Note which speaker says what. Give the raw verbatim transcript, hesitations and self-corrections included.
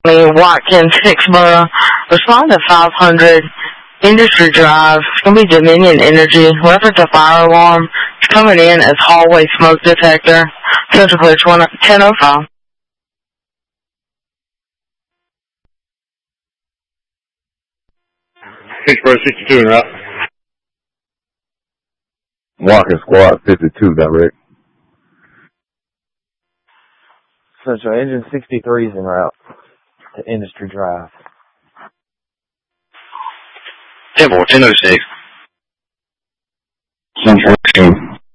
Speaker 1: Watkins, Hicksboro. Respond to five hundred Industry Drive. It's going to be Dominion Energy. Reference a fire alarm. It's coming in as hallway smoke detector. Central Clear ten oh five.
Speaker 2: Hicksboro sixty-two and route.
Speaker 3: Watkins Squad fifty-two, direct.
Speaker 4: Central Engine sixty-three is en route to Industry Drive.
Speaker 2: ten four, ten oh six.
Speaker 3: Central two.